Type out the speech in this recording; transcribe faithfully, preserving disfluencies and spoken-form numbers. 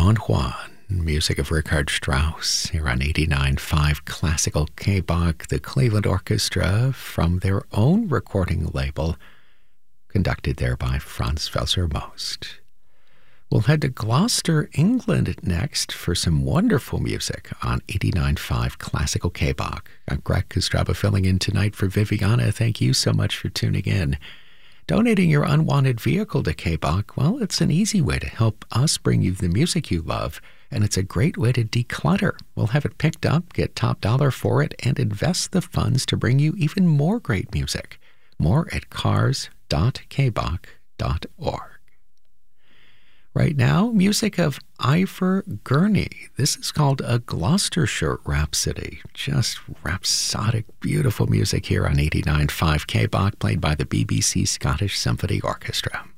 Don Juan, music of Richard Strauss, here on eighty-nine point five Classical K-Bach, the Cleveland Orchestra, from their own recording label, conducted there by Franz Welser Most. We'll head to Gloucester, England next for some wonderful music on eighty-nine point five Classical K-Bach. I'm Greg Kostraba filling in tonight for Viviana. Thank you so much for tuning in. Donating your unwanted vehicle to K-Bach, well, it's an easy way to help us bring you the music you love, and it's a great way to declutter. We'll have it picked up, get top dollar for it, and invest the funds to bring you even more great music. More at cars dot k bach dot org. Right now, music of Ivor Gurney. This is called a Gloucestershire Rhapsody. Just rhapsodic, beautiful music here on eighty-nine point five K-Bach, played by the B B C Scottish Symphony Orchestra.